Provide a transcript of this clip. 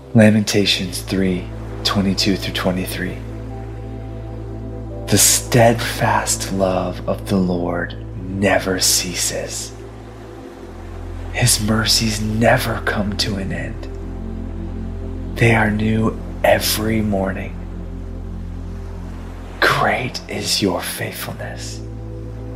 Lamentations 3:22-23. The steadfast love of the Lord never ceases. His mercies never come to an end. They are new every morning. Great is your faithfulness.